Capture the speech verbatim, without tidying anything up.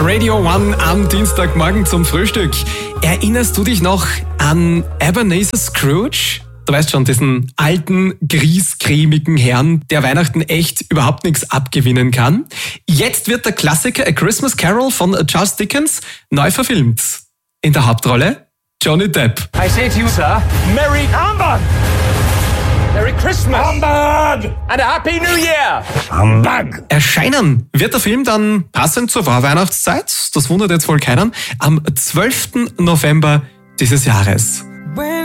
Radio One am Dienstagmorgen zum Frühstück. Erinnerst du dich noch an Ebenezer Scrooge? Du weißt schon, diesen alten, griesgrämigen Herrn, der Weihnachten echt überhaupt nichts abgewinnen kann. Jetzt wird der Klassiker A Christmas Carol von Charles Dickens neu verfilmt. In der Hauptrolle Johnny Depp. I say to you, sir, Merry Humbug! Merry Christmas! Humbug! And a Happy New Year! Humbug! Erscheinen wird der Film dann passend zur Vorweihnachtszeit, das wundert jetzt wohl keinen, am zwölften November dieses Jahres.